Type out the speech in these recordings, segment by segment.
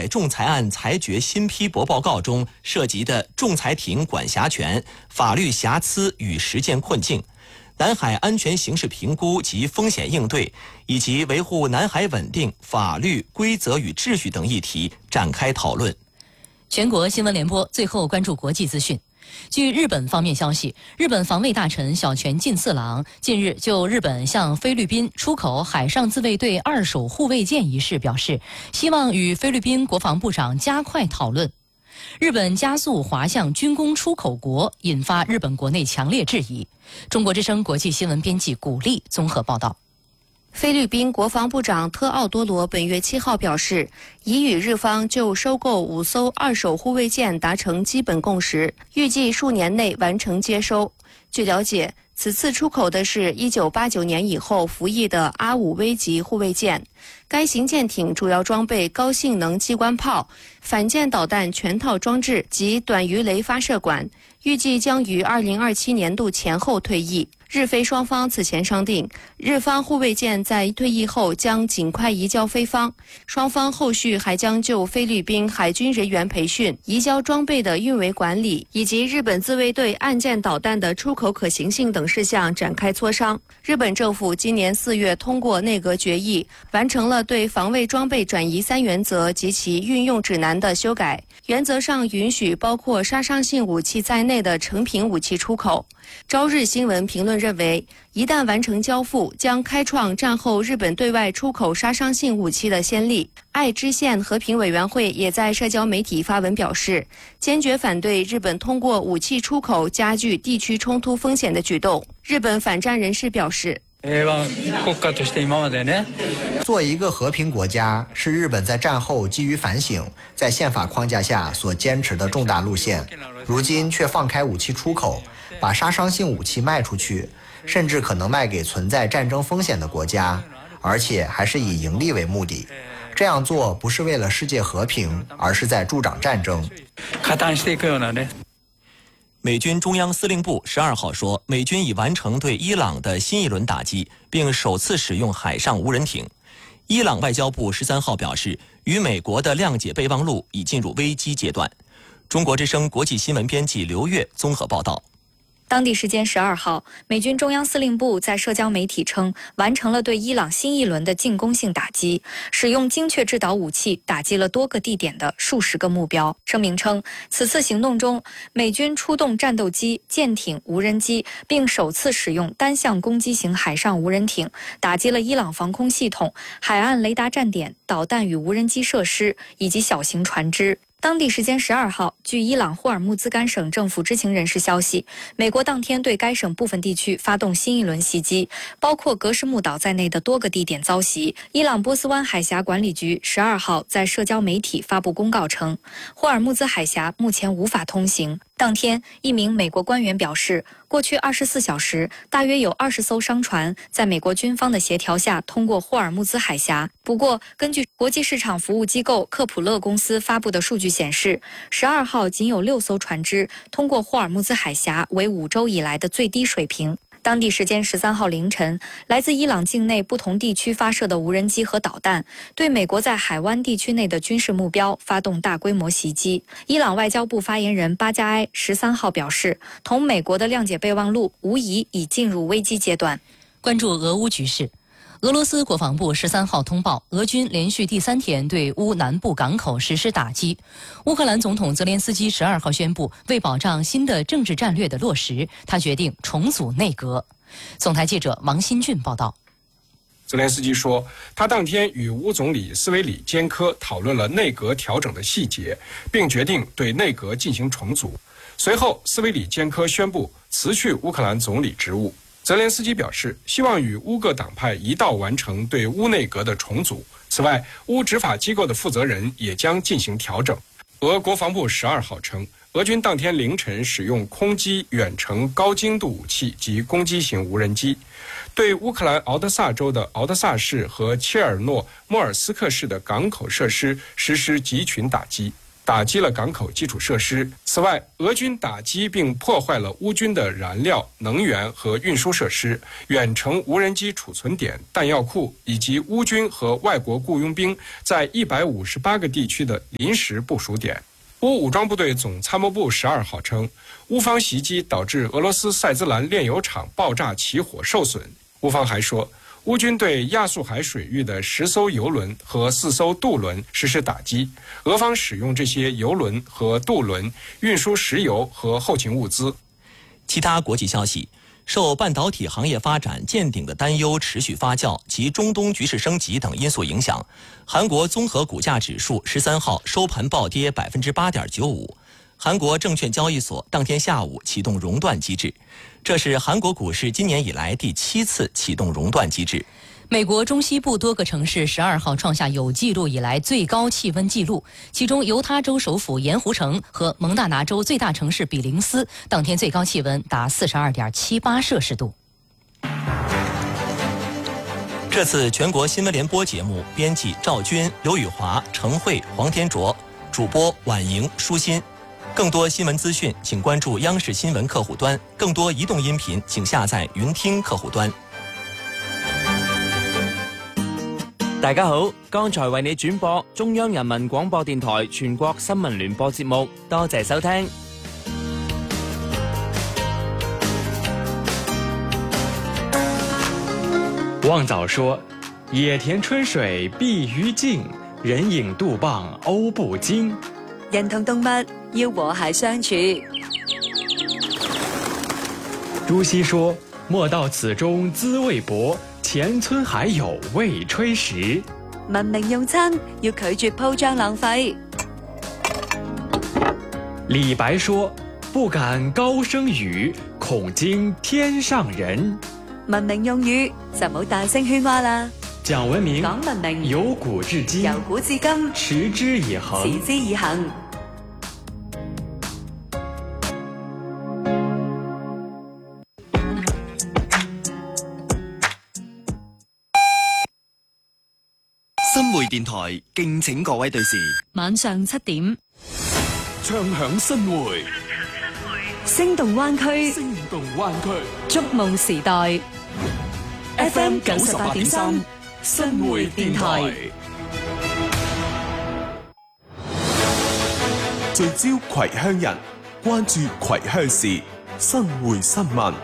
海仲裁案裁决新批驳报告中涉及的仲裁庭管辖权、法律瑕疵与实践困境、南海安全形势评估及风险应对，以及维护南海稳定、法律、规则与秩序等议题展开讨论。 全国新闻联播最后关注国际资讯。据日本方面消息，日本防卫大臣小泉进次郎近日就日本向菲律宾出口海上自卫队2手护卫舰一事表示，希望与菲律宾国防部长加快讨论。日本加速滑向军工出口国，引发日本国内强烈质疑。中国之声国际新闻编辑古丽综合报道。 菲律宾国防部长特奥多罗本月7号表示，已与日方就收购5艘2手护卫舰达成基本共识，预计数年内完成接收。据了解，此次出口的是1989年以后服役的阿5危级护卫舰，该型舰艇主要装备高性能机关炮、反舰导弹全套装置及短鱼雷发射管，预计将于2027年度前后退役。日菲双方此前商定，日方护卫舰在退役后将尽快移交菲方，双方后续还将就菲律宾海军人员培训、移交装备的运维管理以及日本自卫队岸舰导弹的出口可行性等事项展开磋商。日本政府今年4月通过内阁决议，完成了对防卫装备转移3原则及其运用指南的修改，原则上允许包括杀伤性武器在内的成品武器出口。朝日新闻评论认为，一旦完成交付，将开创战后日本对外出口杀伤性武器的先例。爱知县和平委员会也在社交媒体发文表示，坚决反对日本通过武器出口加剧地区冲突风险的举动。日本反战人士表示， 作为一个和平国家，是日本在战后基于反省，在宪法框架下所坚持的重大路线，如今却放开武器出口，把杀伤性武器卖出去，甚至可能卖给存在战争风险的国家，而且还是以盈利为目的。这样做不是为了世界和平，而是在助长战争。 美军中央司令部12号说，美军已完成对伊朗的新一轮打击，并首次使用海上无人艇。伊朗外交部13号表示，与美国的谅解备忘录已进入危机阶段。中国之声国际新闻编辑刘越综合报道。 当地时间12号，美军中央司令部在社交媒体称，完成了对伊朗新一轮的进攻性打击，使用精确制导武器打击了多个地点的数十个目标。声明称，此次行动中，美军出动战斗机、舰艇、无人机，并首次使用单向攻击型海上无人艇，打击了伊朗防空系统、海岸雷达站点、导弹与无人机设施以及小型船只。当地时间12号，据伊朗霍尔木兹干省政府知情人士消息，美国当天对该省部分地区发动新一轮袭击，包括格什木岛在内的多个地点遭袭。伊朗波斯湾海峡管理局12号在社交媒体发布公告称，霍尔木兹海峡目前无法通行。当天，一名美国官员表示，过去24小时，大约有20艘商船在美国军方的协调下通过霍尔木兹海峡。不过，根据国际市场服务机构科普勒公司发布的数据显示，12号仅有6艘船只通过霍尔木兹海峡，为5周以来的最低水平。当地时间13号凌晨，来自伊朗境内不同地区发射的无人机和导弹，对美国在海湾地区内的军事目标发动大规模袭击。伊朗外交部发言人巴加埃13号表示，同美国的谅解备忘录无疑已进入危机阶段。 关注俄乌局势。俄罗斯国防部13号通报，俄军连续第3天对乌南部港口实施打击。乌克兰总统泽连斯基12号宣布，为保障新的政治战略的落实，他决定重组内阁。总台记者王新俊报道。 泽连斯基说，他当天与乌总理斯维里坚科讨论了内阁调整的细节，并决定对内阁进行重组。随后，斯维里坚科宣布辞去乌克兰总理职务。泽连斯基表示，希望与乌各党派一道完成对乌内阁的重组。此外，乌执法机构的负责人也将进行调整。俄国防部12号称，俄军当天凌晨使用空击远程高精度武器及攻击型无人机，对乌克兰敖德萨州的敖德萨市和切尔诺莫尔斯克市的港口设施实施集群打击。 打击了港口基础设施。此外，俄军打击并破坏了乌军的燃料、能源和运输设施、远程无人机储存点、弹药库，以及乌军和外国雇佣兵在158个地区的临时部署点。乌武装部队总参谋部12号称，乌方袭击导致俄罗斯塞兹兰炼油厂爆炸起火受损。乌方还说，乌军对亚速海水域的10艘油轮和4艘渡轮实施打击，俄方使用这些油轮和渡轮运输石油和后勤物资。 其他国际消息，受半导体行业发展见顶的担忧持续发酵及中东局势升级等因素影响，韩国综合股价指数13号收盘暴跌8.95%。韩国证券交易所当天下午启动熔断机制，这是韩国股市今年以来第7次启动熔断机制。 美国中西部多个城市12号创下有记录以来最高气温纪录，其中犹他州首府盐湖城和蒙大拿州最大城市比林斯当天最高气温达42.78摄氏度。 这次全国新闻联播节目编辑赵军、刘宇华、程慧、黄天卓，主播婉莹、舒心。更多新闻资讯请关注央视新闻客户端，更多移动音频请下载云聽客户端。 大家好，剛才為你轉播中央人民廣播電台全國新聞聯播節目，多謝收聽。 旺早說：野田春水碧於鏡，人影杜傍歐不驚。 人同動物要和諧相處。 朱熹說：莫道此中滋味薄，前村還有未炊時。 文明用餐要拒絕鋪張浪費。 李白說：不敢高聲語，恐驚天上人。 文明用語就唔好大聲喧嘩啦。 講文明， 講文明， 由古至今， 由古至今， 持之以恆， 持之以恆。 新會電台敬請各位對視， 晚上7點， 唱響新會， 聲動灣區， 聲動灣區， 觸夢時代 ，FM 98.3，新會電台， 聚焦葵鄉人，關注葵鄉事，新會新聞。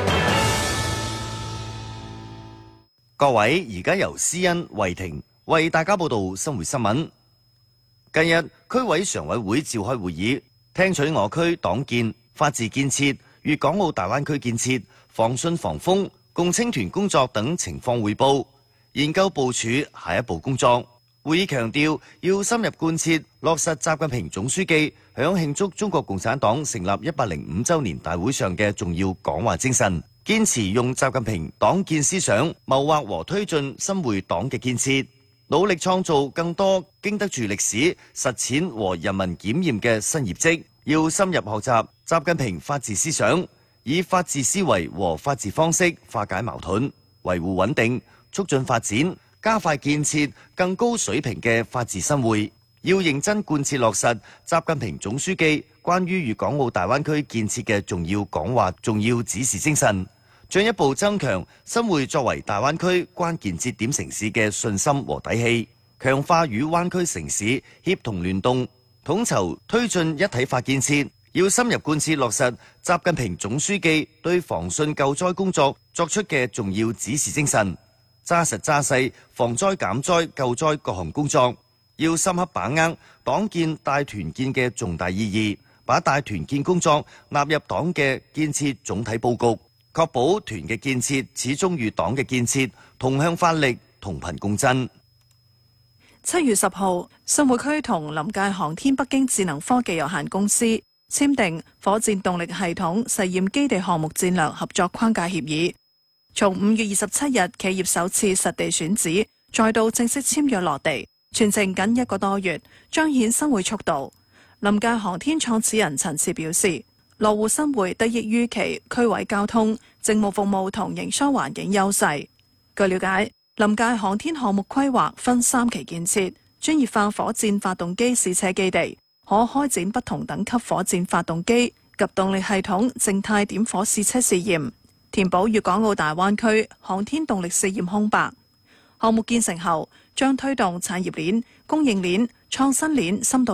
各位，而家由思恩、慧婷為大家報道新會新聞。近日，區委常委會召開會議，聽取我區黨建、法治建設、粵港澳大灣區建設、防汛防風、共青團工作等情況匯報，研究部署下一步工作。會議強調，要深入貫徹落實習近平總書記響慶祝中國共產黨成立105週年大會上嘅重要講話精神，堅持用習近平黨建思想謀劃和推進新會黨嘅建設，努力創造更多經得住歷史實踐和人民檢驗嘅新業績。要深入學習習近平法治思想，以法治思維和法治方式化解矛盾，維護穩定，促進發展，加快建設更高水平嘅法治新會。要認真貫徹落實習近平總書記關於粵港澳大灣區建設嘅重要講話、重要指示精神，進一步增強新會作為大灣區關鍵節點城市嘅信心和底氣，強化與灣區城市協同聯動，統籌推進一體化建設。要深入貫徹落實習近平總書記對防汛救災工作作出嘅重要指示精神，紮實紮細防災減災救災各項工作。要深刻把握黨建大團建嘅重大意義，把大團建工作納入黨嘅建設總體佈局，確保團嘅建設始終與黨嘅建設同向發力、同頻共振。 7月10號，新會區同臨界航天北京智能科技有限公司簽訂火箭動力系統實驗基地項目戰略合作框架協議，從5月27日企業首次實地選址，再到正式簽約落地，全程僅1個多月，彰顯新會速度。臨界航天創始人陳次表示，羅湖新會得益於其區位交通、政務服務同營商環境優勢。據了解，臨界航天項目規劃分3期建設，專業化火箭發動機試車基地、 可開展不同等級火箭發動機及動力系統靜態點火試車試驗，填補粵港澳大灣區航天動力試驗空白。項目建成後，將推動產業鏈、供應鏈、創新鏈深度